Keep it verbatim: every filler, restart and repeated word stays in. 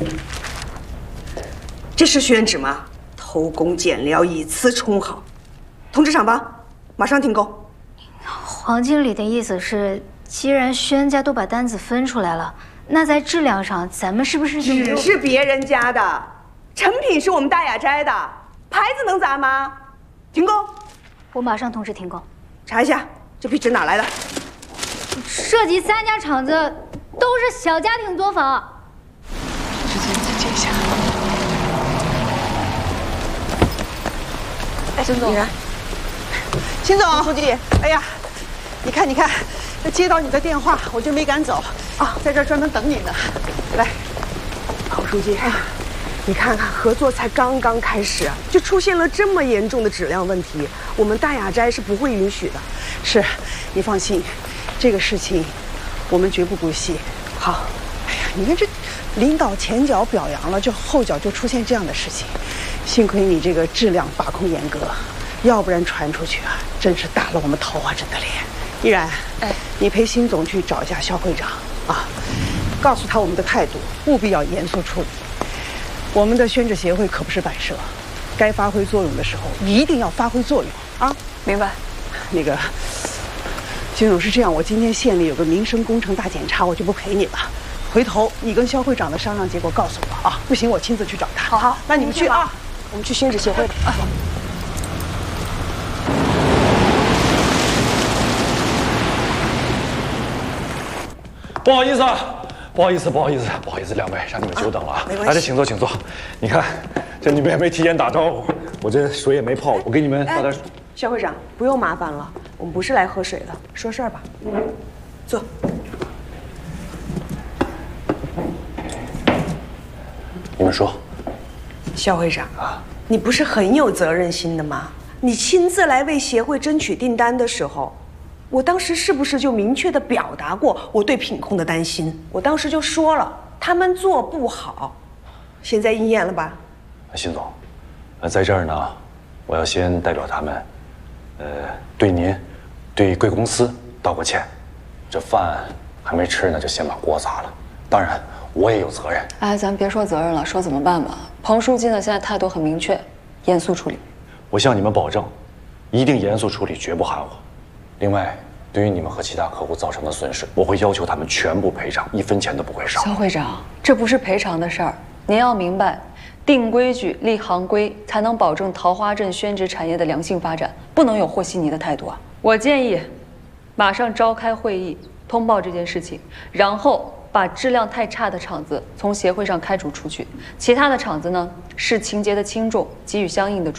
这是宣旨吗？偷工减料，以次充好，通知厂房，马上停工。 黄经理的意思是，既然宣家都把单子分出来了，那在质量上，咱们是不是就只是别人家的，成品是我们大雅斋的，牌子能砸吗？停工！ 我马上通知停工。 查一下这批纸哪来的？ 涉及三家厂子，都是小家庭作坊。 直接再接一下。 哎，邢总， 邢总，书记，哎呀，你看，你看，接到你的电话，我就没赶走啊，在这儿专门等你呢。来， 郝书记，你看看，合作才刚刚开始，就出现了这么严重的质量问题，我们大雅斋是不会允许的。 是，你放心，这个事情我们绝不姑息。 好， 哎呀，你看这领导前脚表扬了，就后脚就出现这样的事情，幸亏你这个质量把控严格，要不然传出去啊，真是打了我们桃花镇的脸。依然，哎，你陪辛总去找一下肖会长啊，告诉他我们的态度，务必要严肃处理。我们的宣纸协会可不是摆设，该发挥作用的时候一定要发挥作用啊！ 明白。 那个，金总是这样，我今天县里有个民生工程大检查，我就不陪你了。回头你跟肖会长的商量结果告诉我啊，不行我亲自去找他。 好好， 那你们去啊， 我们去宣纸协会吧。啊不好意思啊，不好意思，不好意思，不好意思，两位让你们久等了啊！ 没关系， 来，请坐，请坐。你看，这你们也没提前打招呼，我这水也没泡，我给你们倒点水。 肖会长，不用麻烦了，我们不是来喝水的，说事儿吧。坐。 你们说， 肖会长啊，你不是很有责任心的吗？你亲自来为协会争取订单的时候。 我当时是不是就明确地表达过我对品控的担心？我当时就说了，他们做不好，现在应验了吧？ 辛总，呃，在这儿呢，我要先代表他们，呃，对您，对贵公司道个歉。这饭还没吃呢，就先把锅砸了。当然，我也有责任。 哎，咱别说责任了，说怎么办吧。彭书记呢，现在态度很明确，严肃处理。 我向你们保证，一定严肃处理，绝不含糊。 另外，对于你们和其他客户造成的损失，我会要求他们全部赔偿，一分钱都不会少。 肖会长，这不是赔偿的事儿，您要明白，定规矩、立行规，才能保证桃花镇宣纸产业的良性发展，不能有和稀泥的态度啊！我建议，马上召开会议，通报这件事情，然后把质量太差的厂子从协会上开除出去，其他的厂子呢，视情节的轻重，给予相应的处。